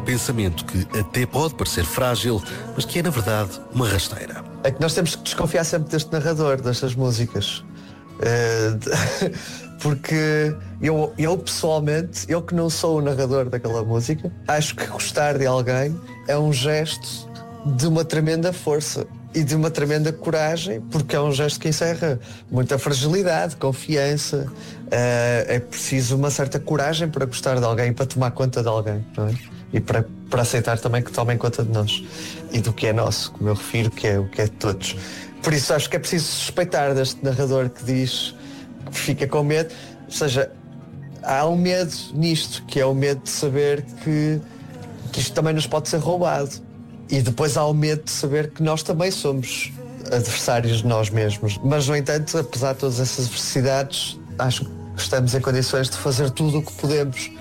pensamento que até pode parecer frágil, mas que é na verdade uma rasteira. É que nós temos que desconfiar sempre deste narrador, destas músicas. Porque eu pessoalmente, eu que não sou o narrador daquela música, acho que gostar de alguém é um gesto de uma tremenda força e de uma tremenda coragem, porque é um gesto que encerra muita fragilidade, confiança. É preciso uma certa coragem para gostar de alguém, para tomar conta de alguém, não é? E para aceitar também que tomem conta de nós e do que é nosso, como eu refiro, que é o que é de todos. Por isso acho que é preciso suspeitar deste narrador que diz que fica com medo. Ou seja, há um medo nisto, que é o medo de saber que isto também nos pode ser roubado. E depois há o medo de saber que nós também somos adversários de nós mesmos. Mas, no entanto, apesar de todas essas adversidades, acho que estamos em condições de fazer tudo o que podemos,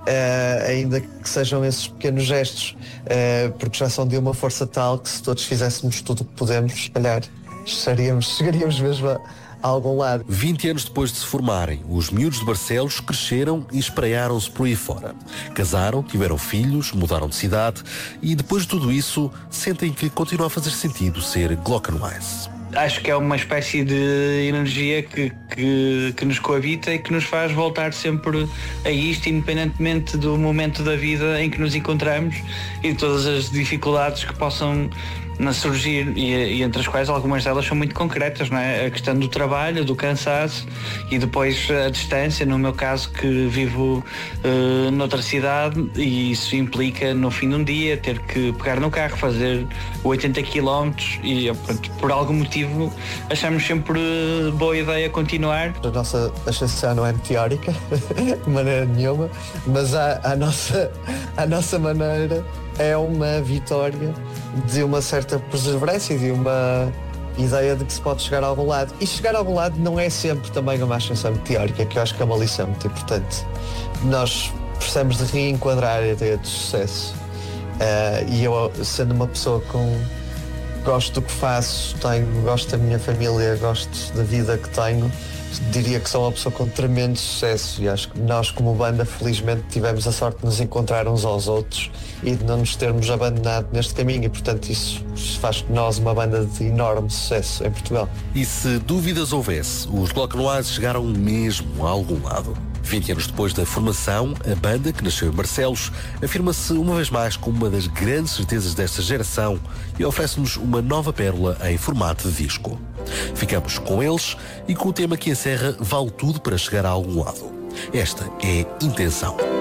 ainda que sejam esses pequenos gestos, porque já são de uma força tal que se todos fizéssemos tudo o que podemos, se calhar chegaríamos mesmo a algum lado. 20 anos depois de se formarem, os miúdos de Barcelos cresceram e espraiaram-se por aí fora. Casaram, tiveram filhos, mudaram de cidade e depois de tudo isso sentem que continua a fazer sentido ser Glockenwise. Acho que é uma espécie de energia que nos coabita e que nos faz voltar sempre a isto, independentemente do momento da vida em que nos encontramos e de todas as dificuldades que possam surgir, e entre as quais algumas delas são muito concretas, não é? A questão do trabalho, do cansaço e depois a distância, no meu caso que vivo noutra cidade, e isso implica no fim de um dia ter que pegar no carro, fazer 80 km e por algum motivo achamos sempre boa ideia continuar. A nossa ascensão não é meteórica de maneira nenhuma, mas a nossa maneira é uma vitória de uma certa perseverança e de uma ideia de que se pode chegar a algum lado. E chegar a algum lado não é sempre também uma ascensão meteórica, que eu acho que é uma lição muito importante. Nós precisamos de reenquadrar a ideia de sucesso. E eu, sendo uma pessoa gosto do que faço, gosto da minha família, gosto da vida que tenho, diria que sou uma pessoa com tremendo sucesso, e acho que nós como banda felizmente tivemos a sorte de nos encontrar uns aos outros e de não nos termos abandonado neste caminho, e portanto isso faz de nós uma banda de enorme sucesso em Portugal. E se dúvidas houvesse, os Glockenwise chegaram mesmo a algum lado. 20 anos depois da formação, a banda, que nasceu em Barcelos, afirma-se uma vez mais como uma das grandes certezas desta geração e oferece-nos uma nova pérola em formato de disco. Ficamos com eles e com o tema que encerra Vale Tudo para chegar a algum lado. Esta é Intenção.